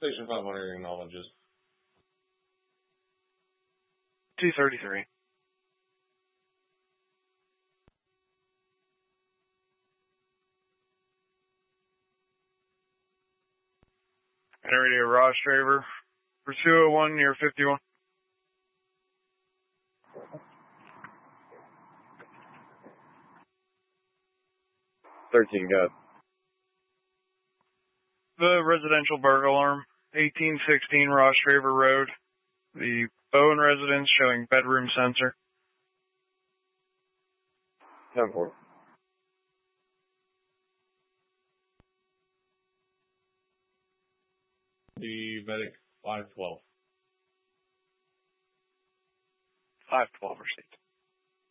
Station 500 acknowledges. 233. Radio Ross Traver for 201 near 51. 13, go. The residential burglar alarm, 1816 Ross Traver Road. The Bowen residence showing bedroom sensor. 10-4. The medic 512. 512 received.